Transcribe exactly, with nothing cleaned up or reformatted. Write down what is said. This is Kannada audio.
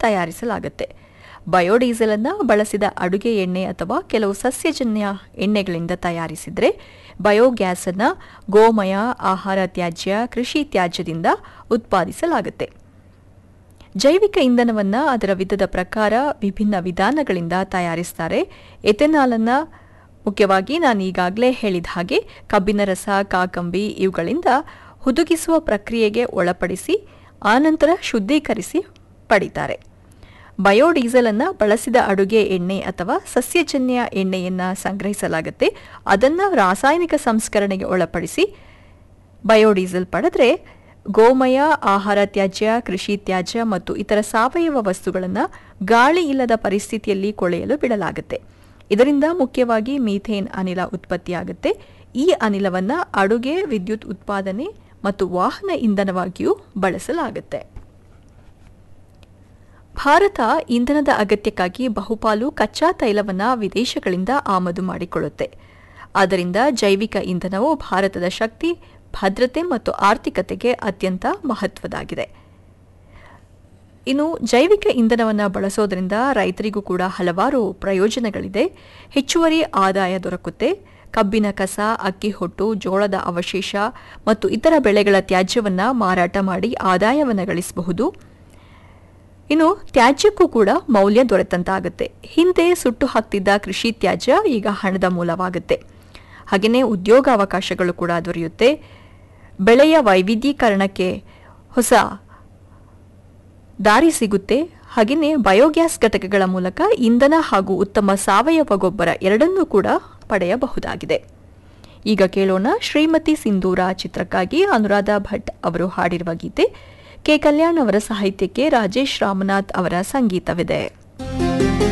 ತಯಾರಿಸಲಾಗುತ್ತೆ. ಬಯೋಡೀಸೆಲ್ ಅನ್ನು ಬಳಸಿದ ಅಡುಗೆ ಎಣ್ಣೆ ಅಥವಾ ಕೆಲವು ಸಸ್ಯಜನ್ಯ ಎಣ್ಣೆಗಳಿಂದ ತಯಾರಿಸಿದರೆ ಬಯೋಗ್ಯಾಸ್ ಅನ್ನು ಗೋಮಯ, ಆಹಾರ ತ್ಯಾಜ್ಯ, ಕೃಷಿ ತ್ಯಾಜ್ಯದಿಂದ ಉತ್ಪಾದಿಸಲಾಗುತ್ತೆ. ಜೈವಿಕ ಇಂಧನವನ್ನು ಅದರ ವಿಧದ ಪ್ರಕಾರ ವಿಭಿನ್ನ ವಿಧಾನಗಳಿಂದ ತಯಾರಿಸ್ತಾರೆ. ಎಥೆನಾಲ್ ಅನ್ನು ಮುಖ್ಯವಾಗಿ ನಾನು ಈಗಾಗಲೇ ಹೇಳಿದ ಹಾಗೆ ಕಬ್ಬಿನ ರಸ, ಕಾಕಂಬಿ ಇವುಗಳಿಂದ ಹುದುಗಿಸುವ ಪ್ರಕ್ರಿಯೆಗೆ ಒಳಪಡಿಸಿ ಆನಂತರ ಶುದ್ಧೀಕರಿಸಿ ಪಡಿತಾರೆ. ಬಯೋಡೀಸೆಲ್ ಅನ್ನು ಬಳಸಿದ ಅಡುಗೆ ಎಣ್ಣೆ ಅಥವಾ ಸಸ್ಯಜನ್ಯ ಎಣ್ಣೆಯನ್ನು ಸಂಗ್ರಹಿಸಲಾಗುತ್ತೆ. ಅದನ್ನು ರಾಸಾಯನಿಕ ಸಂಸ್ಕರಣೆಗೆ ಒಳಪಡಿಸಿ ಬಯೋಡೀಸೆಲ್ ಪಡೆದರೆ ಗೋಮಯ, ಆಹಾರ ತ್ಯಾಜ್ಯ, ಕೃಷಿ ತ್ಯಾಜ್ಯ ಮತ್ತು ಇತರ ಸಾವಯವ ವಸ್ತುಗಳನ್ನು ಗಾಳಿ ಇಲ್ಲದ ಪರಿಸ್ಥಿತಿಯಲ್ಲಿ ಕೊಳೆಯಲು ಬಿಡಲಾಗುತ್ತೆ. ಇದರಿಂದ ಮುಖ್ಯವಾಗಿ ಮೀಥೇನ್ ಅನಿಲ ಉತ್ಪತ್ತಿಯಾಗುತ್ತೆ. ಈ ಅನಿಲವನ್ನು ಅಡುಗೆ, ವಿದ್ಯುತ್ ಉತ್ಪಾದನೆ ಮತ್ತು ವಾಹನ ಇಂಧನವಾಗಿಯೂ ಬಳಸಲಾಗುತ್ತೆ. ಭಾರತ ಇಂಧನದ ಅಗತ್ಯಕ್ಕಾಗಿ ಬಹುಪಾಲು ಕಚ್ಚಾ ತೈಲವನ್ನು ವಿದೇಶಗಳಿಂದ ಆಮದು ಮಾಡಿಕೊಳ್ಳುತ್ತೆ. ಆದ್ದರಿಂದ ಜೈವಿಕ ಇಂಧನವು ಭಾರತದ ಶಕ್ತಿ, ಭದ್ರತೆ ಮತ್ತು ಆರ್ಥಿಕತೆಗೆ ಅತ್ಯಂತ ಮಹತ್ವದಾಗಿದೆ. ಇನ್ನು ಜೈವಿಕ ಇಂಧನವನ್ನು ಬಳಸೋದ್ರಿಂದ ರೈತರಿಗೂ ಕೂಡ ಹಲವಾರು ಪ್ರಯೋಜನಗಳಿದೆ. ಹೆಚ್ಚುವರಿ ಆದಾಯ ದೊರಕುತ್ತೆ. ಕಬ್ಬಿನ ಕಸ, ಅಕ್ಕಿ ಹೊಟ್ಟು, ಜೋಳದ ಅವಶೇಷ ಮತ್ತು ಇತರ ಬೆಳೆಗಳ ತ್ಯಾಜ್ಯವನ್ನು ಮಾರಾಟ ಮಾಡಿ ಆದಾಯವನ್ನು ಗಳಿಸಬಹುದು. ಇನ್ನು ತ್ಯಾಜ್ಯಕ್ಕೂ ಕೂಡ ಮೌಲ್ಯ ದೊರೆತಂತಾಗುತ್ತೆ. ಹಿಂದೆ ಸುಟ್ಟು ಹಾಕ್ತಿದ್ದ ಕೃಷಿ ತ್ಯಾಜ್ಯ ಈಗ ಹಣದ ಮೂಲವಾಗುತ್ತೆ. ಹಾಗೆಯೇ ಉದ್ಯೋಗಾವಕಾಶಗಳು ಕೂಡ ದೊರೆಯುತ್ತೆ. ಬೆಳೆಯ ವೈವಿಧ್ಯೀಕರಣಕ್ಕೆ ಹೊಸ ದಾರಿ ಸಿಗುತ್ತೆ. ಹಾಗೆಯೇ ಬಯೋಗ್ಯಾಸ್ ಘಟಕಗಳ ಮೂಲಕ ಇಂಧನ ಹಾಗೂ ಉತ್ತಮ ಸಾವಯವ ಗೊಬ್ಬರ ಎರಡನ್ನೂ ಕೂಡ ಪಡೆಯಬಹುದಾಗಿದೆ. ಈಗ ಕೇಳೋಣ ಶ್ರೀಮತಿ ಸಿಂಧೂರ ಚಿತ್ರಕ್ಕಾಗಿ ಅನುರಾಧ ಭಟ್ ಅವರು ಹಾಡಿರುವ ಗೀತೆ. ಕೆ ಕಲ್ಯಾಣ್ ಅವರ ಸಾಹಿತ್ಯಕ್ಕೆ ರಾಜೇಶ್ ರಾಮನಾಥ್ ಅವರ ಸಂಗೀತವಿದೆ.